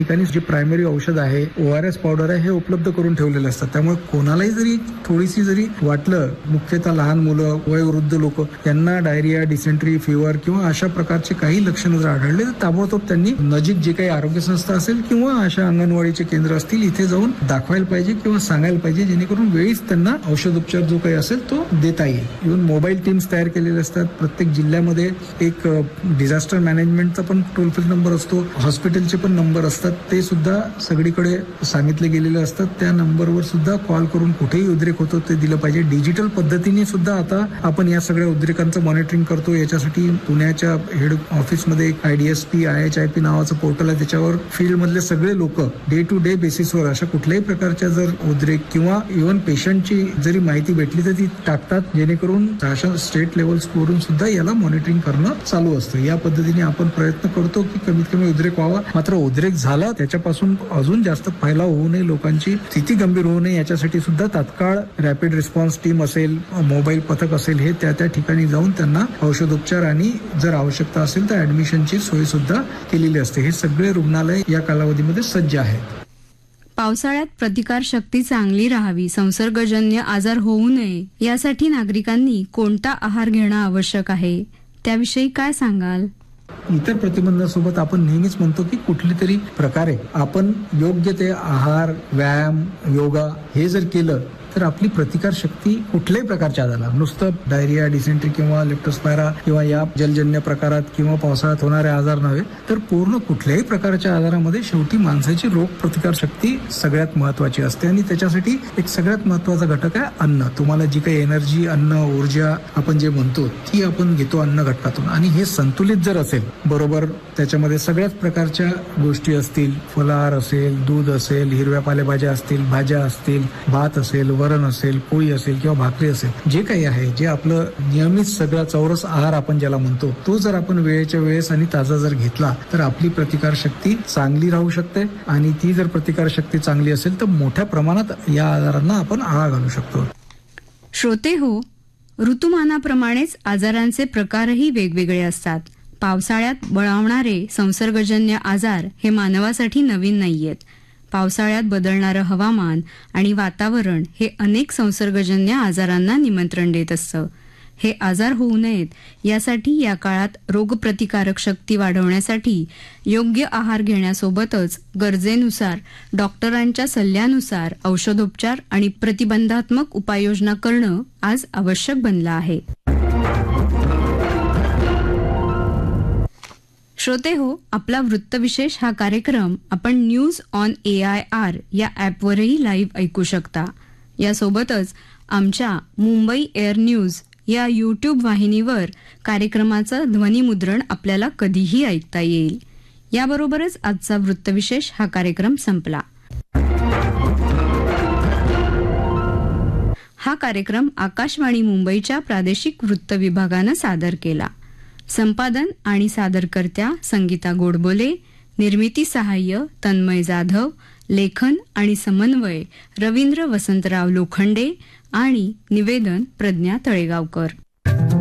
ठिकाणी जे प्रायमरी औषध आहे, ORS पावडर आहे, हे उपलब्ध करून ठेवलेले असतात. त्यामुळे कोणालाही जरी थोडीशी जरी वाटलं, मुख्यतः लहान मुलं, वयोवृद्ध लोक यांना डायरिया, डिसेंट्री, फिवर किंवा अशा प्रकारचे काही लक्षणं जर आढळले तर ताबडतोब त्यांनी नजीक जे काही आरोग्य संस्था असेल किंवा अशा अंगणवाडीचे केंद्र असतील इथे जाऊन दाखवायला पाहिजे किंवा सांगायला पाहिजे, जेणेकरून वेळीच त्यांना औषधोपचार जो काही असेल तो देता येईल. इव्हन मोबाईल टीम्स तयार केलेले असतात. प्रत्येक जिल्ह्यामध्ये एक डिझास्टर मॅनेजमेंटचा पण टोल फ्री नंबर असतो, हॉस्पिटलचे पण नंबर असतात, ते सुद्धा सगळीकडे सांगितले गेलेले असतात. त्या नंबरवर सुद्धा कॉल करून कुठेही उद्रेक होतो ते दिलं पाहिजे. डिजिटल पद्धतीने सुद्धा आता आपण या सगळ्या उद्रेकांचं मॉनिटरिंग करतो. याच्यासाठी पुण्याच्या हेड ऑफिसमध्ये एक IDSP IHIP नावाचं पोर्टल आहे. त्याच्यावर फील्ड मधले सगळे लोक डे टू डे बेसिसवर अशा कुठल्याही प्रकारच्या जर उद्रेक किंवा इव्हन पेशंटची जरी माहिती भेटली तर ती टाकतात, जेणेकरून अशा स्टेट लेवल्सवरून सुद्धा याला मॉनिटरिंग करणं चालू असतं. या पद्धतीने आपण प्रयत्न करतो की कमीत कमी उद्रेक व्हावा. मात्र उद्रेक झाला त्याच्यापासून अजून जास्त फैलाव होऊ नये, लोकांची स्थिती गंभीर होऊ नये, याच्यासाठी सुद्धा तात्काळ रॅपिड रिस्पॉन्स टीम असेल, मोबाईल पथक असेल, हे त्या ठिकाणी जाऊन त्यांना औषधोपचार आणि जर आवश्यकता असेल तर ऍडमिशनची सोय सुद्धा केलेली असते. हे सगळे रुग्णालय या कालावधीमध्ये सज्ज आहेत. पावसाळ्यात प्रतिकार शक्ती चांगली राहावी, संसर्गजन्य आजार होऊ नये यासाठी नागरिकांनी कोणता आहार घेणं आवश्यक आहे, त्याविषयी काय सांगाल? इतर प्रतिबंधासोबत आपण नेहमीच म्हणतो की कुठली तरी प्रकारे आपण योग्य ते आहार, व्यायाम, योगा हे जर केलं तर आपली प्रतिकार शक्ती कुठल्याही प्रकारच्या आजाराला, नुसतं डायरिया, डिसेंट्री किंवा लेप्टोस्पायरा किंवा या जलजन्य प्रकारात किंवा पावसाळ्यात होणारे आजार नव्हे तर पूर्ण कुठल्याही प्रकारच्या आजारामध्ये शेवटी माणसाची रोग प्रतिकार शक्ती सगळ्यात महत्वाची असते. आणि त्याच्यासाठी एक सगळ्यात महत्वाचा घटक आहे अन्न. तुम्हाला जी काही एनर्जी, अन्न, ऊर्जा आपण जे म्हणतो ती आपण घेतो अन्न घटकातून. आणि हे संतुलित जर असेल बरोबर, त्याच्यामध्ये सगळ्याच प्रकारच्या गोष्टी असतील, फलाहार असेल, दूध असेल, हिरव्या पालेभाज्या असतील, भाज्या असतील, भात असेल, वरण असेल, पोळी असेल किंवा भाकरी असेल, जे काही आहे, जे आपलं नियमित सगळा चौरस आहार आपण ज्याला म्हणतो, तो जर आपण वेळेच्या वेळेस आणि ताजा जर घेतला तर आपली प्रतिकार शक्ती चांगली राहू शकते. आणि ती जर प्रतिकार शक्ती चांगली असेल तर मोठ्या प्रमाणात या आजारांना आपण आळा घालू शकतो. श्रोते हो, ऋतुमानाप्रमाणेच आजारांचे प्रकारही वेगवेगळे असतात. पावसाळ्यात बळावणारे संसर्गजन्य आजार हे मानवासाठी नवीन नाहीयेत. पावसाळ्यात बदलणारं हवामान आणि वातावरण हे अनेक संसर्गजन्य आजारांना निमंत्रण देत असतं. हे आजार होऊ नयेत यासाठी या काळात रोगप्रतिकारक शक्ती वाढवण्यासाठी योग्य आहार घेण्यासोबतच गरजेनुसार डॉक्टरांच्या सल्ल्यानुसार औषधोपचार आणि प्रतिबंधात्मक उपाययोजना करणं आज आवश्यक बनलं आहे. श्रोते हो, आपला वृत्तविशेष हा कार्यक्रम आपण न्यूज ऑन AIR या ॲपवरही लाईव्ह ऐकू शकता. यासोबतच आमच्या मुंबई एअर न्यूज या YouTube वाहिनीवर कार्यक्रमाचं ध्वनिमुद्रण आपल्याला कधीही ऐकता येईल. याबरोबरच आजचा वृत्तविशेष हा कार्यक्रम संपला. हा कार्यक्रम आकाशवाणी मुंबईच्या प्रादेशिक वृत्त विभागानं सादर केला. संपादन आणि सादरकर्त्या संगीता गोडबोले, निर्मिती सहाय्य तन्मय जाधव, लेखन आणि समन्वय रवींद्र वसंतराव लोखंडे आणि निवेदन प्रज्ञा तळेगावकर.